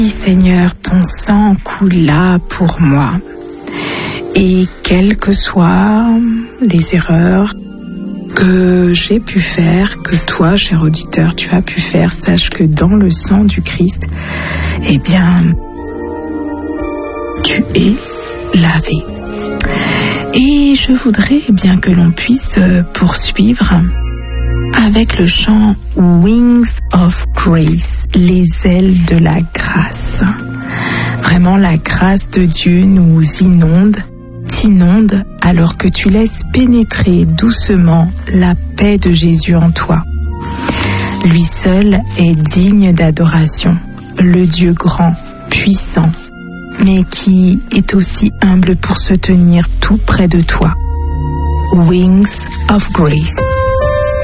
Seigneur, ton sang coule là pour moi. Et quelles que soient les erreurs que j'ai pu faire, que toi, cher auditeur, tu as pu faire, sache que dans le sang du Christ, eh bien, tu es lavé. Et je voudrais bien que l'on puisse poursuivre avec le chant Wings of Grace, les ailes de la grâce. Vraiment, la grâce de Dieu nous t'inonde alors que tu laisses pénétrer doucement la paix de Jésus en toi. Lui seul est digne d'adoration, le Dieu grand, puissant, mais qui est aussi humble pour se tenir tout près de toi. Wings of Grace.